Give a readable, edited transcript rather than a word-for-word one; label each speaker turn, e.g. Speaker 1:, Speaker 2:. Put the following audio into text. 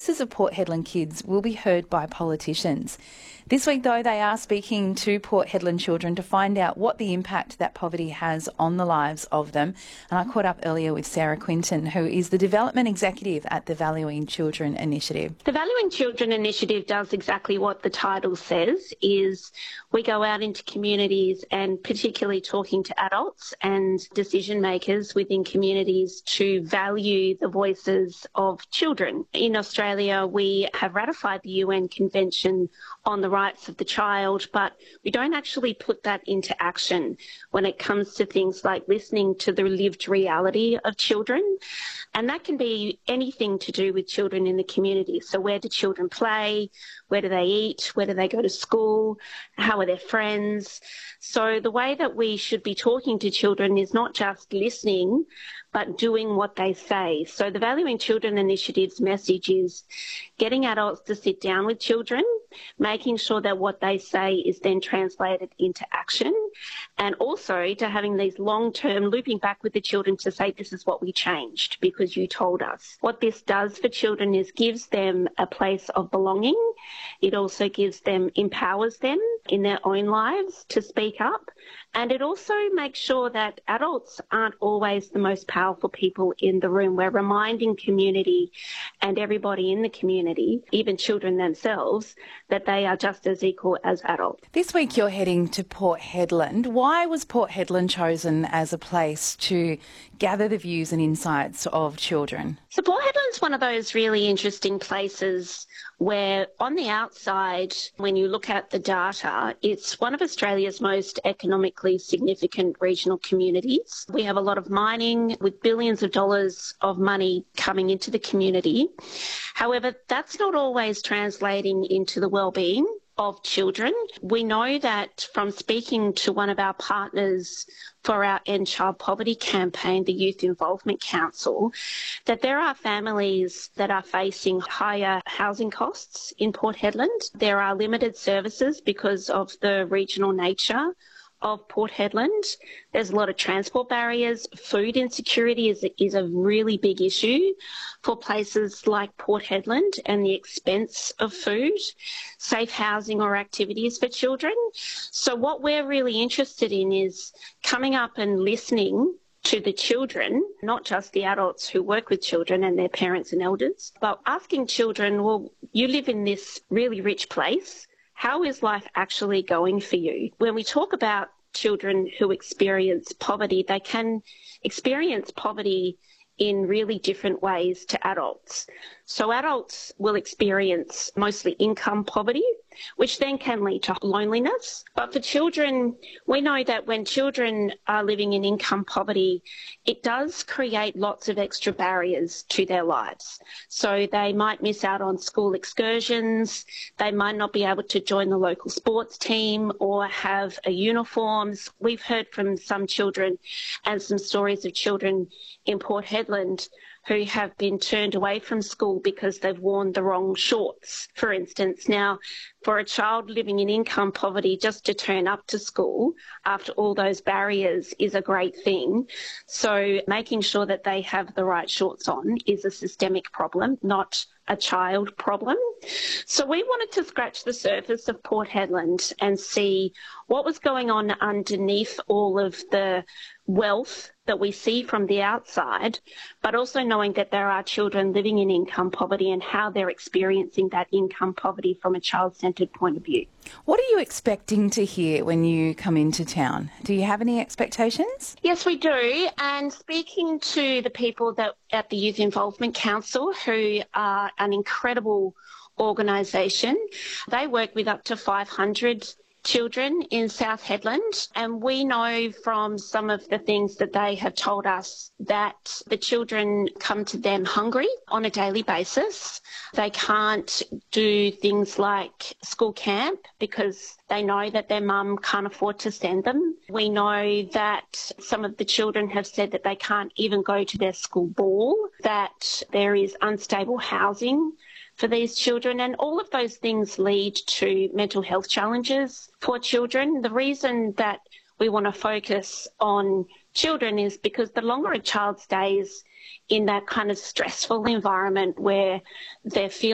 Speaker 1: voices of Port Hedland kids will be heard by politicians. This week, though, they are speaking to Port Hedland children to find out what the impact that poverty has on the lives of them. And I caught up earlier with Sarah Quinton, who is the Development Executive at the Valuing Children Initiative.
Speaker 2: The Valuing Children Initiative does exactly what the title says, is we go out into communities and particularly talking to adults and decision makers within communities to value the voices of children. In Australia, we have ratified the UN Convention on the Rights of the Child, but we don't actually put that into action when it comes to things like listening to the lived reality of children. And that can be anything to do with children in the community. So where do children play? Where do they eat? Where do they go to school? How are their friends? So the way that we should be talking to children is not just listening, but doing what they say. So the Valuing Children Initiative's message is getting adults to sit down with children, making sure that what they say is then translated into action, and also to having these long-term looping back with the children to say, this is what we changed because you told us. What this does for children is gives them a place of belonging. It also empowers them in their own lives to speak up. And it also makes sure that adults aren't always the most powerful people in the room. We're reminding community and everybody in the community, even children themselves, that they are just as equal as adults.
Speaker 1: This week you're heading to Port Hedland. Why was Port Hedland chosen as a place to gather the views and insights of children?
Speaker 2: So Port Hedland's one of those really interesting places where on the outside, when you look at the data, it's one of Australia's most economically significant regional communities. We have a lot of mining with billions of dollars of money coming into the community. However, that's not always translating into the well-being of children. We know that from speaking to one of our partners for our End Child Poverty campaign, the Youth Involvement Council, that there are families that are facing higher housing costs in Port Hedland. There are limited services because of the regional nature of Port Hedland. There's a lot of transport barriers. Food insecurity is a really big issue for places like Port Hedland, and the expense of food, safe housing or activities for children. So what we're really interested in is coming up and listening to the children, not just the adults who work with children and their parents and elders, but asking children, well, you live in this really rich place. How is life actually going for you? When we talk about children who experience poverty, they can experience poverty in really different ways to adults. So adults will experience mostly income poverty, which then can lead to loneliness. But for children, we know that when children are living in income poverty, it does create lots of extra barriers to their lives. So they might miss out on school excursions, they might not be able to join the local sports team or have a uniforms. We've heard from some children and some stories of children in Port Hedland who have been turned away from school because they've worn the wrong shorts, for instance. Now, for a child living in income poverty, just to turn up to school after all those barriers is a great thing. So making sure that they have the right shorts on is a systemic problem, not a child problem. So we wanted to scratch the surface of Port Hedland and see what was going on underneath all of the wealth that we see from the outside, but also knowing that there are children living in income poverty and how they're experiencing that income poverty from a child-centred point of view.
Speaker 1: What are you expecting to hear when you come into town? Do you have any expectations?
Speaker 2: Yes, we do. And speaking to the people that at the Youth Involvement Council, who are an incredible organisation, they work with up to 500 children in South Hedland, and we know from some of the things that they have told us that the children come to them hungry on a daily basis. They can't do things like school camp because they know that their mum can't afford to send them. We know that some of the children have said that they can't even go to their school ball, that there is unstable housing for these children, and all of those things lead to mental health challenges for children. The reason that we want to focus on children is because the longer a child stays in that kind of stressful environment where they're feeling